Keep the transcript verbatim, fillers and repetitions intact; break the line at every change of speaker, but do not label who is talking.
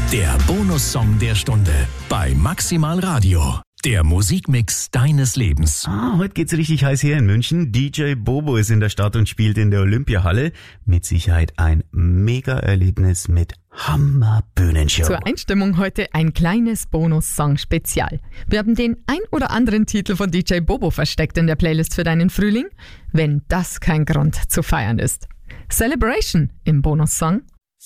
Der Bonussong der Stunde bei Maximal Radio. Der Musikmix deines Lebens.
Ah, heute geht's richtig heiß her in München. D J Bobo ist in der Stadt und spielt in der Olympiahalle. Mit Sicherheit ein Mega-Erlebnis mit Hammer-Bühnenshow.
Zur Einstimmung heute ein kleines Bonus-Song-Spezial. Wir haben den ein oder anderen Titel von D J Bobo versteckt in der Playlist für deinen Frühling. Wenn das kein Grund zu feiern ist. Celebration im Bonus-Song